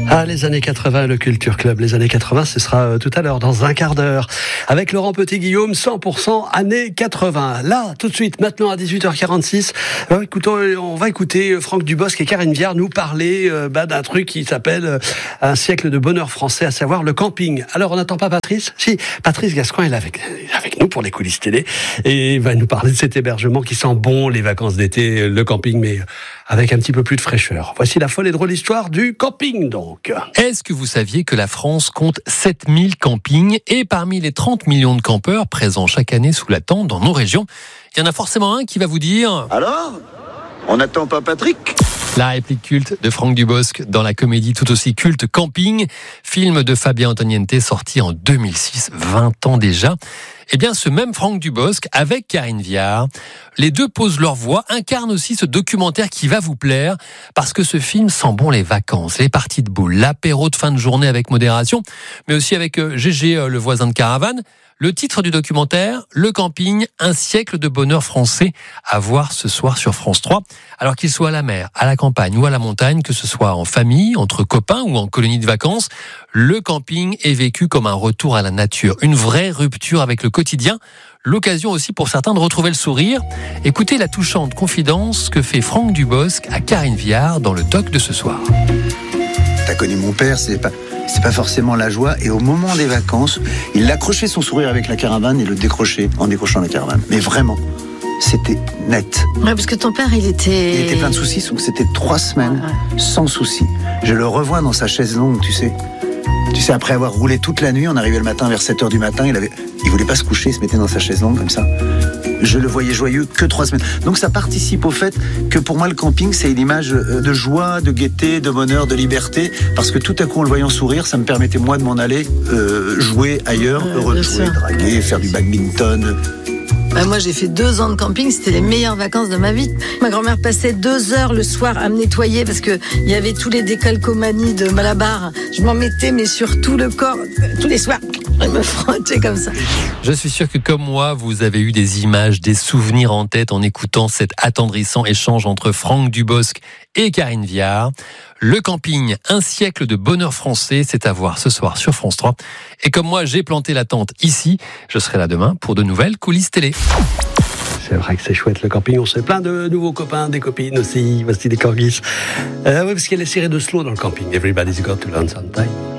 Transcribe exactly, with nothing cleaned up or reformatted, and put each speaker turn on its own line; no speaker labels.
Ah, les années quatre-vingts, le Culture Club. Les années quatre-vingts, ce sera tout à l'heure, dans un quart d'heure. Avec Laurent Petit-Guillaume, cent pour cent années quatre-vingts. Là, tout de suite, maintenant à dix-huit heures quarante-six, euh, écoutons, on va écouter Franck Dubosc et Karine Viard nous parler euh, bah, d'un truc qui s'appelle euh, un siècle de bonheur français, à savoir le camping. Alors, on n'attend pas Patrice ? Si, Patrice Gascoin est là avec, avec nous pour les coulisses télé et il va nous parler de cet hébergement qui sent bon les vacances d'été, le camping, mais avec un petit peu plus de fraîcheur. Voici la folle et drôle histoire du camping, donc.
Est-ce que vous saviez que la France compte sept mille campings et parmi les trente millions de campeurs présents chaque année sous la tente dans nos régions, il y en a forcément un qui va vous dire «
Alors ? On n'attend pas Patrick ?»
La réplique culte de Franck Dubosc dans la comédie tout aussi culte Camping, film de Fabien Antoniente sorti en deux mille six, vingt ans déjà. Eh bien, ce même Franck Dubosc, avec Karine Viard, les deux posent leur voix, incarnent aussi ce documentaire qui va vous plaire, parce que ce film sent bon les vacances, les parties de boules, l'apéro de fin de journée avec modération, mais aussi avec Gégé, le voisin de caravane. Le titre du documentaire, Le camping, un siècle de bonheur français, à voir ce soir sur France trois. Alors qu'il soit à la mer, à la campagne ou à la montagne, que ce soit en famille, entre copains ou en colonie de vacances, le camping est vécu comme un retour à la nature, une vraie rupture avec le quotidien. L'occasion aussi pour certains de retrouver le sourire. Écoutez la touchante confidence que fait Franck Dubosc à Karine Viard dans le doc de ce soir.
T'as connu mon père, c'est pas... C'est pas forcément la joie. Et au moment des vacances, il accrochait son sourire avec la caravane et le décrochait en décrochant la caravane. Mais vraiment, c'était net.
Ouais, parce que ton père, il était...
Il était plein de soucis, donc c'était trois semaines
ouais. sans
soucis. Je le revois dans sa chaise longue, tu sais. Tu sais, après avoir roulé toute la nuit, on arrivait le matin vers sept heures du matin, il avait, il voulait pas se coucher, il se mettait dans sa chaise longue comme ça. Je le voyais joyeux que trois semaines. Donc ça participe au fait que pour moi le camping c'est une image de joie, de gaieté, de bonheur, de liberté, parce que tout à coup en le voyant sourire, ça me permettait moi de m'en aller euh, jouer ailleurs,
ouais,
heureux de jouer,
sûr.
draguer, faire du badminton.
Bah moi j'ai fait deux ans de camping, c'était les meilleures vacances de ma vie. Ma grand-mère passait deux heures le soir à me nettoyer parce que il y avait tous les décalcomanies de Malabar. Je m'en mettais mais sur tout le corps, tous les soirs. Je me frottais comme ça.
Je suis sûr que comme moi, vous avez eu des images, des souvenirs en tête en écoutant cet attendrissant échange entre Franck Dubosc et Karine Viard. Le camping, un siècle de bonheur français, c'est à voir ce soir sur France trois. Et comme moi, j'ai planté la tente ici, je serai là demain pour de nouvelles coulisses télé.
C'est vrai que c'est chouette le camping, on se fait plein de nouveaux copains, des copines aussi, voici des corgis. Euh, oui, parce qu'il y a les séries de slow dans le camping. Everybody's got to learn sometime.